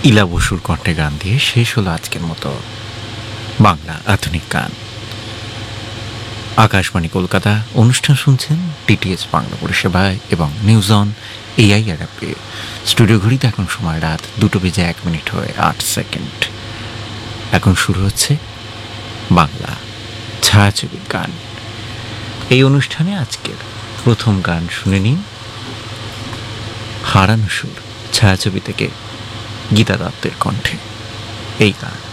ইলা বসুর কণ্ঠে গান দিয়ে শেষ হলো আজকের মতো বাংলা আধুনিক গান। আকাশবাণী কলকাতা অনুষ্ঠান শুনছেন ডিটিএইচ বাংলা পরিষেবায় এবং নিউজ অন এআইআর অ্যাপে। স্টুডিও ঘড়িতে এখন সময় রাত 2:01 হয়ে 8 সেকেন্ড। এখন শুরু হচ্ছে বাংলা ছায়াছবির গান। এই অনুষ্ঠানে আজকের প্রথম গান শুনে নিন হারানো সুর ছায়াছবি থেকে গীতা দত্তের কণ্ঠে এই গান।